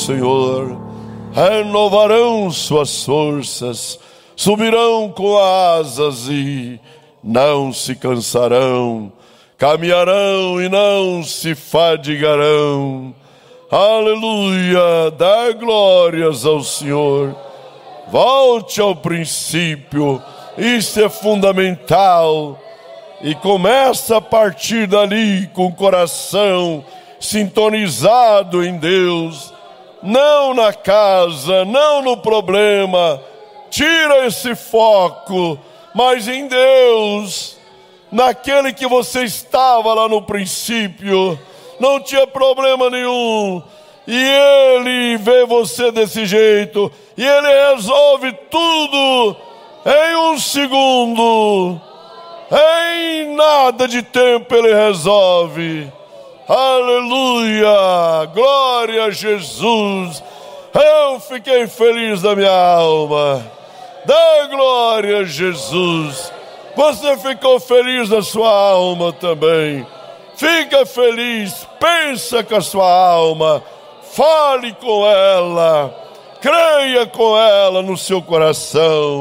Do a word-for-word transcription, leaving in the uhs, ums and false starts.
Senhor. Renovarão suas forças, subirão com asas e não se cansarão, caminharão e não se fadigarão. Aleluia, dá glórias ao Senhor. Volte ao princípio, isso é fundamental. E começa a partir dali com o coração sintonizado em Deus, não na casa, não no problema. Tira esse foco, mas em Deus, naquele que você estava lá no princípio. Não tinha problema nenhum, e Ele vê você desse jeito, e Ele resolve tudo em um segundo, em nada de tempo Ele resolve. Aleluia, glória a Jesus. Eu fiquei feliz da minha alma. Dá glória a Jesus. Você ficou feliz da sua alma também. Fica feliz, pensa com a sua alma, fale com ela, creia com ela no seu coração.